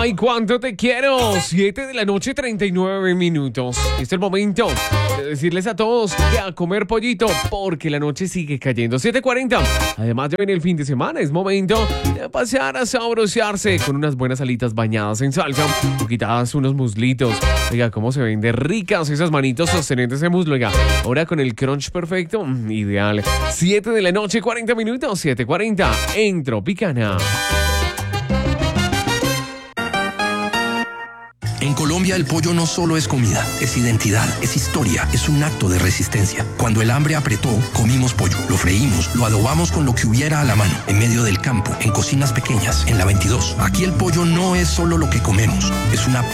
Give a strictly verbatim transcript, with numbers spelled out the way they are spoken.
Ay, cuánto te quiero. siete de la noche, treinta y nueve minutos. Este es el momento de decirles a todos que a comer pollito porque la noche sigue cayendo. siete cuarenta. Además, ya viene el fin de semana. Es momento de pasear a saborearse con unas buenas alitas bañadas en salsa o quitadas unos muslitos. Oiga, cómo se ven de ricas esas manitos sosteniendo ese muslo. Oiga, ahora con el crunch perfecto, mm, ideal. siete de la noche, cuarenta minutos. siete cuarenta en Tropicana. En Colombia el pollo no solo es comida, es identidad, es historia, es un acto de resistencia. Cuando el hambre apretó, comimos pollo, lo freímos, lo adobamos con lo que hubiera a la mano, en medio del campo, en cocinas pequeñas, en la veintidós. Aquí el pollo no es solo lo que comemos, es una